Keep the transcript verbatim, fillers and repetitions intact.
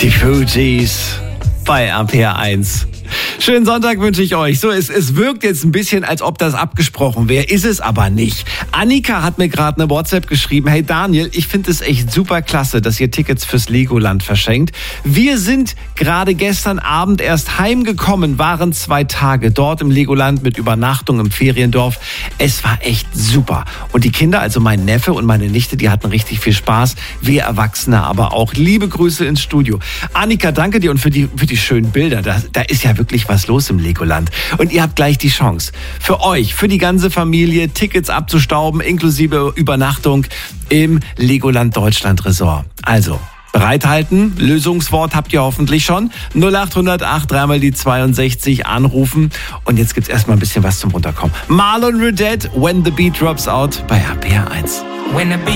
Die Fugees bei R P R eins. Schönen Sonntag wünsche ich euch. So, es, es wirkt jetzt ein bisschen, als ob das abgesprochen wäre, ist es aber nicht. Annika hat mir gerade eine WhatsApp geschrieben. Hey Daniel, ich finde es echt super klasse, dass ihr Tickets fürs Legoland verschenkt. Wir sind gerade gestern Abend erst heimgekommen, waren zwei Tage dort im Legoland mit Übernachtung im Feriendorf. Es war echt super. Und die Kinder, also mein Neffe und meine Nichte, die hatten richtig viel Spaß. Wir Erwachsene aber auch. Liebe Grüße ins Studio. Annika, danke dir und für die, für die schönen Bilder. Da, da ist ja wirklich was los im Legoland. Und ihr habt gleich die Chance, für euch, für die ganze Familie, Tickets abzustauben, inklusive Übernachtung im Legoland Deutschland Resort. Also, bereithalten, Lösungswort habt ihr hoffentlich schon. null acht null null acht, dreimal die zweiundsechzig anrufen. Und jetzt gibt's erstmal ein bisschen was zum Runterkommen. Marlon Redette, When the Beat Drops Out bei R P R eins. When the beat